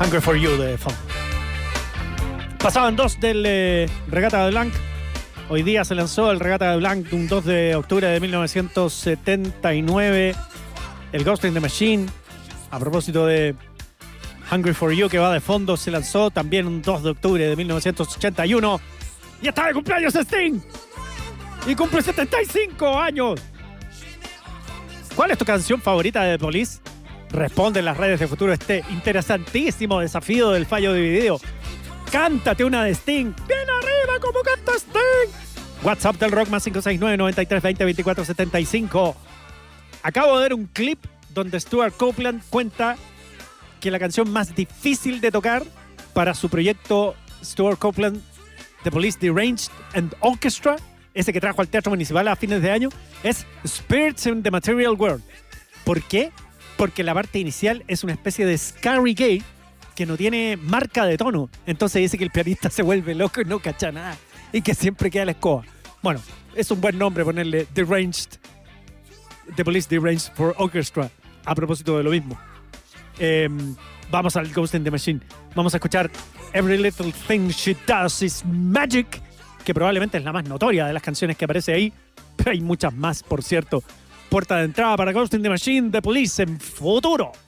Hungry for You de fondo. Pasaban 2 del Regatta de Blanc. Hoy día se lanzó el Regatta de Blanc un 2 de octubre de 1979. El Ghost in the Machine, a propósito de Hungry for You que va de fondo, se lanzó también un 2 de octubre de 1981. Y está de cumpleaños Sting. Y cumple 75 años. ¿Cuál es tu canción favorita de The Police? Responde en las redes de Futuro este interesantísimo desafío del fallo dividido. Cántate una de Sting. ¡Bien arriba como canta Sting! WhatsApp del Rock más 569-9320-2475. Acabo de ver un clip donde Stuart Copeland cuenta que la canción más difícil de tocar para su proyecto Stuart Copeland The Police Deranged and Orchestra, ese que trajo al Teatro Municipal a fines de año, es Spirits in the Material World. ¿Por qué? Porque la parte inicial es una especie de Scary Gay que no tiene marca de tono. Entonces dice que el pianista se vuelve loco y no cacha nada y que siempre queda la escoba. Bueno, es un buen nombre ponerle Deranged, The Police Deranged for Orchestra, a propósito de lo mismo. Vamos al Ghost in the Machine. Vamos a escuchar Every Little Thing She Does Is Magic, que probablemente es la más notoria de las canciones que aparece ahí, pero hay muchas más, por cierto. Puerta de entrada para Ghost in the Machine, The Police en Futuro.